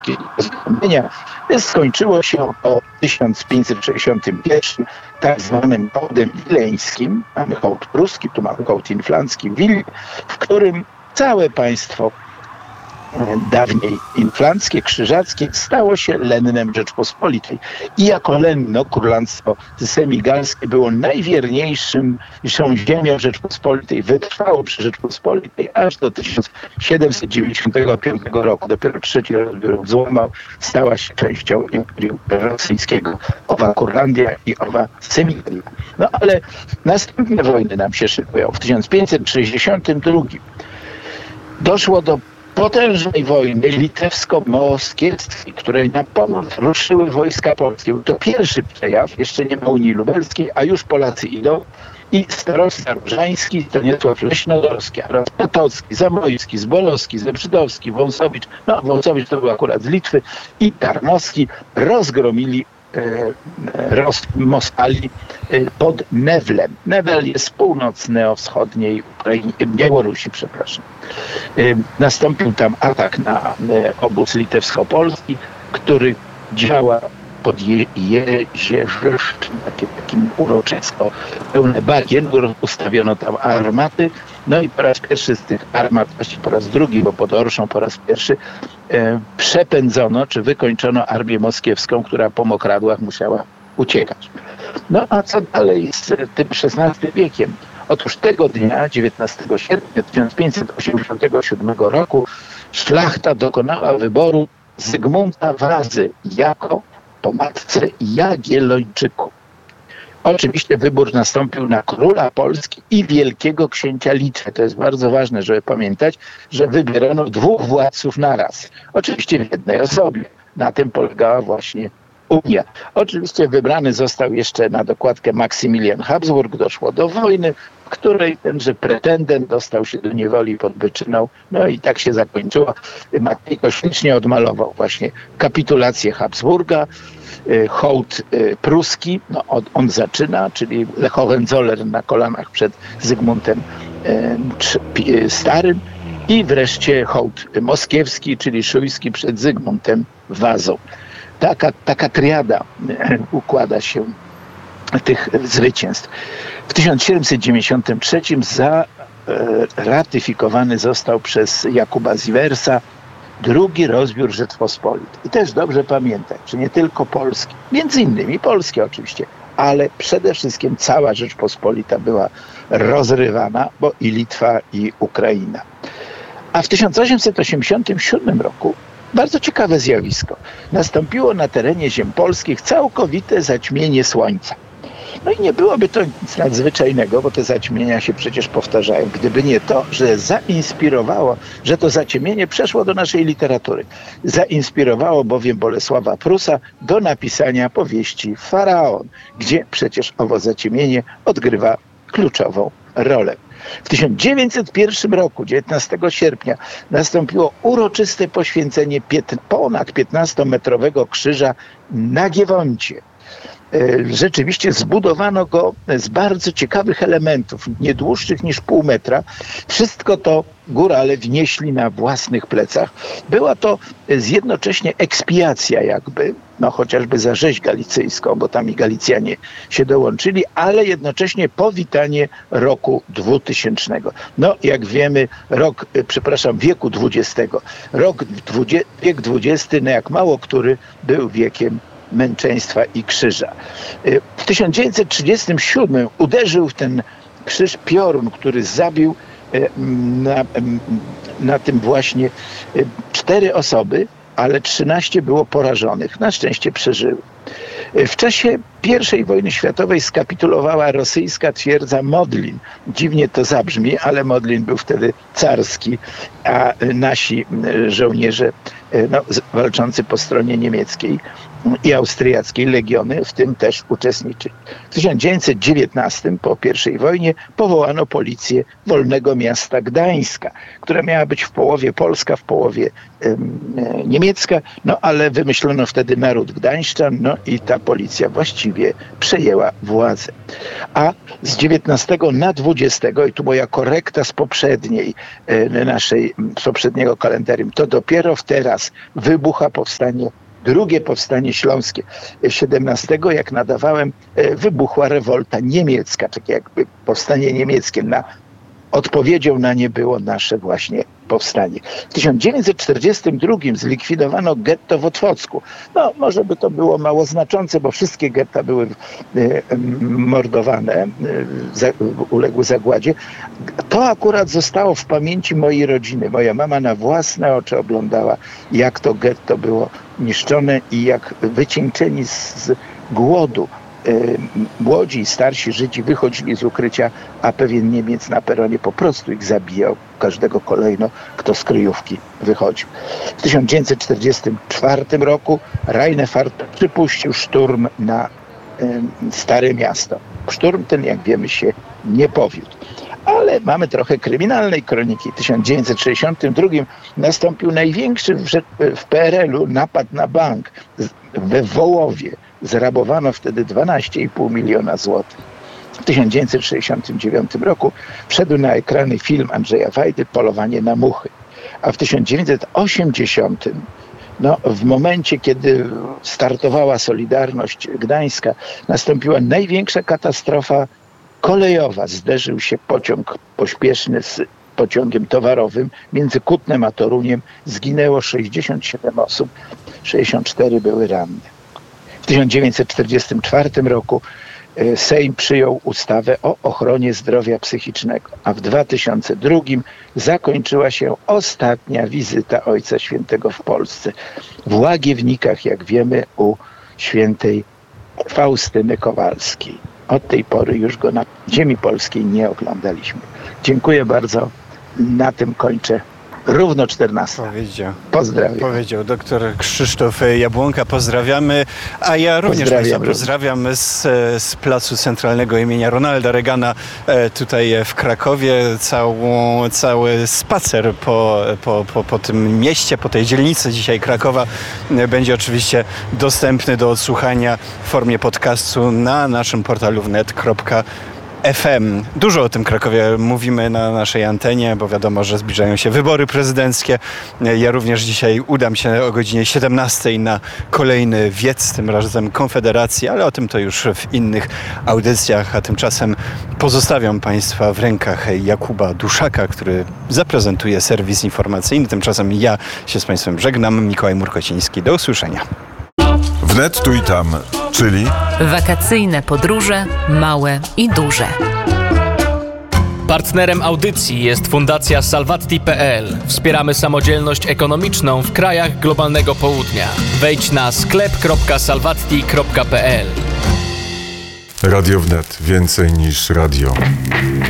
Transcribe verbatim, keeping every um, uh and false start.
zgromadzenia. Skończyło się o tysiąc pięćset sześćdziesiątym pierwszym tak zwanym hołdem wileńskim. Mamy hołd pruski, tu mamy hołd inflancki w Wilnie, w którym całe państwo dawniej inflanckie, krzyżackie, stało się lennem Rzeczpospolitej. I jako lenno królestwo semigalskie było najwierniejszym ziemią Rzeczpospolitej. Wytrwało przy Rzeczpospolitej aż do tysiąc siedemset dziewięćdziesiątego piątego roku. Dopiero trzeci rozbiór złamał, stała się częścią Imperium Rosyjskiego. Owa Kurlandia i owa Semigalia. No ale następne wojny nam się szykują. W tysiąc pięćset sześćdziesiątym drugim doszło do potężnej wojny litewsko-moskiewskiej, której na pomoc ruszyły wojska polskie. Był to pierwszy przejaw, jeszcze nie ma Unii Lubelskiej, a już Polacy idą. I starosta różański, Stanisław Leśnodorski, oraz Potocki, Zamojski, Zbolowski, Zebrzydowski, Wąsowicz, no Wąsowicz to był akurat z Litwy, i Tarnowski rozgromili Roz, Moskali pod Newlem. Newel jest z północno-wschodniej Ukrainy, Białorusi, przepraszam. Nastąpił tam atak na obóz litewsko-polski, który działa pod Je- Jezierzyszczem, takie, takim uroczysko pełne bagien, ustawiono tam armaty, no i po raz pierwszy z tych armat, właściwie po raz drugi, bo pod Orszą po raz pierwszy, e, przepędzono, czy wykończono armię moskiewską, która po mokradłach musiała uciekać. No a co dalej z tym szesnastym wiekiem? Otóż tego dnia, dziewiętnastego sierpnia tysiąc pięćset osiemdziesiątego siódmego roku, szlachta dokonała wyboru Zygmunta Wazy jako po matce Jagiellończyków. Oczywiście wybór nastąpił na króla Polski i wielkiego księcia Litwy. To jest bardzo ważne, żeby pamiętać, że wybierano dwóch władców naraz. Oczywiście w jednej osobie. Na tym polegała właśnie Unia. Oczywiście wybrany został jeszcze na dokładkę Maksymilian Habsburg. Doszło do wojny, w której tenże pretendent dostał się do niewoli pod Byczyną. No i tak się zakończyło. Matejko ślicznie odmalował właśnie kapitulację Habsburga, hołd pruski, no on zaczyna, czyli Lech Hohenzollern na kolanach przed Zygmuntem Starym, i wreszcie hołd moskiewski, czyli szujski przed Zygmuntem Wazą. Taka, taka triada układa się tych zwycięstw. W tysiąc siedemset dziewięćdziesiątym trzecim zaratyfikowany został przez Jakuba Ziwersa drugi rozbiór Rzeczpospolitej. I też dobrze pamiętać, że nie tylko Polski, między innymi Polskie oczywiście, ale przede wszystkim cała Rzeczpospolita była rozrywana, bo i Litwa, i Ukraina. A w tysiąc osiemset osiemdziesiątym siódmym roku bardzo ciekawe zjawisko. Nastąpiło na terenie ziem polskich całkowite zaćmienie słońca. No i nie byłoby to nic nadzwyczajnego, bo te zaćmienia się przecież powtarzają. Gdyby nie to, że zainspirowało, że to zaciemienie przeszło do naszej literatury. Zainspirowało bowiem Bolesława Prusa do napisania powieści Faraon, gdzie przecież owo zaciemienie odgrywa kluczową rolę. W tysiąc dziewięćset pierwszym roku, dziewiętnastego sierpnia, nastąpiło uroczyste poświęcenie pięt- ponad piętnastometrowego krzyża na Giewoncie. Rzeczywiście zbudowano go z bardzo ciekawych elementów, nie dłuższych niż pół metra. Wszystko to górale wnieśli na własnych plecach. Była to jednocześnie ekspiacja jakby, no chociażby za rzeź galicyjską, bo tam i Galicjanie się dołączyli, ale jednocześnie powitanie roku dwutysięcznego. No jak wiemy, rok, przepraszam, wieku dwudziestego. Rok dwudzie- wiek dwudziesty, no jak mało który, był wiekiem męczeństwa i krzyża. W tysiąc dziewięćset trzydziestym siódmym uderzył w ten krzyż piorun, który zabił na, na tym właśnie cztery osoby, ale trzynaście było porażonych. Na szczęście przeżyły. W czasie pierwszej wojny światowej skapitulowała rosyjska twierdza Modlin. Dziwnie to zabrzmi, ale Modlin był wtedy carski, a nasi żołnierze no, walczący po stronie niemieckiej i austriackiej legiony w tym też uczestniczyli. W tysiąc dziewięćset dziewiętnastym, po pierwszej wojnie, powołano policję Wolnego Miasta Gdańska, która miała być w połowie polska, w połowie um, niemiecka, no ale wymyślono wtedy naród gdańszczan, no no i ta policja właściwie przejęła władzę. A z dziewiętnastego na dwudziestego, i tu moja korekta z poprzedniej e, naszej, z poprzedniego kalendarium, to dopiero teraz wybucha powstanie, drugie powstanie śląskie. siedemnastego, jak nadawałem, e, wybuchła rewolta niemiecka, takie jakby powstanie niemieckie. Na, odpowiedzią na nie było nasze właśnie powstanie. W tysiąc dziewięćset czterdziestym drugim zlikwidowano getto w Otwocku. No, może by to było mało znaczące, bo wszystkie getta były y, mordowane, y, za, uległy zagładzie. To akurat zostało w pamięci mojej rodziny. Moja mama na własne oczy oglądała, jak to getto było niszczone i jak wycieńczeni z, z głodu młodzi i starsi Żydzi wychodzili z ukrycia, a pewien Niemiec na peronie po prostu ich zabijał, każdego kolejno, kto z kryjówki wychodził. W tysiąc dziewięćset czterdziestym czwartym roku Rheinefeld przypuścił szturm na y, Stare Miasto. Szturm ten, jak wiemy, się nie powiódł. Ale mamy trochę kryminalnej kroniki. W tysiąc dziewięćset sześćdziesiątym drugim nastąpił największy w, w P R L u napad na bank we Wołowie. Zrabowano wtedy dwanaście i pół miliona złotych. W tysiąc dziewięćset sześćdziesiątym dziewiątym roku wszedł na ekrany film Andrzeja Wajdy Polowanie na muchy. A w tysiąc dziewięćset osiemdziesiątym, no, w momencie, kiedy startowała Solidarność Gdańska, nastąpiła największa katastrofa kolejowa. Zderzył się pociąg pośpieszny z pociągiem towarowym między Kutnem a Toruniem. Zginęło sześćdziesiąt siedem osób, sześćdziesiąt cztery były ranne. W tysiąc dziewięćset czterdziestym czwartym roku Sejm przyjął ustawę o ochronie zdrowia psychicznego, a w dwa tysiące drugim zakończyła się ostatnia wizyta Ojca Świętego w Polsce. W Łagiewnikach, jak wiemy, u świętej Faustyny Kowalskiej. Od tej pory już go na ziemi polskiej nie oglądaliśmy. Dziękuję bardzo. Na tym kończę. Równo czternaście. Powiedział. Pozdrawiam. Powiedział doktor Krzysztof Jabłonka. Pozdrawiamy. A ja również pozdrawiam, pozdrawiam z, z Placu Centralnego imienia Ronalda Reagana tutaj w Krakowie. Całą, cały spacer po, po, po, po tym mieście, po tej dzielnicy dzisiaj Krakowa będzie oczywiście dostępny do odsłuchania w formie podcastu na naszym portalu wnet kropka F M. Dużo o tym Krakowie mówimy na naszej antenie, bo wiadomo, że zbliżają się wybory prezydenckie. Ja również dzisiaj udam się o godzinie siedemnastej na kolejny wiec, tym razem Konfederacji, ale o tym to już w innych audycjach, a tymczasem pozostawiam Państwa w rękach Jakuba Duszaka, który zaprezentuje serwis informacyjny. Tymczasem ja się z Państwem żegnam. Mikołaj Murkociński. Do usłyszenia. Wnet tu i tam, czyli wakacyjne podróże małe i duże. Partnerem audycji jest Fundacja Salvatti kropka p l. Wspieramy samodzielność ekonomiczną w krajach globalnego południa. Wejdź na sklep kropka salvatti kropka p l. Radio Wnet. Więcej niż radio.